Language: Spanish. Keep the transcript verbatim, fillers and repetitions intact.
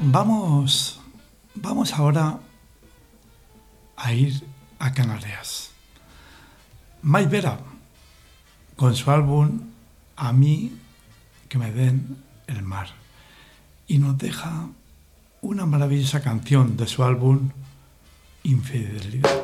Vamos, vamos ahora a ir a Canarias. Mike Vera, con su álbum A mí que me den el mar. Y nos deja una maravillosa canción de su álbum Infidelidad.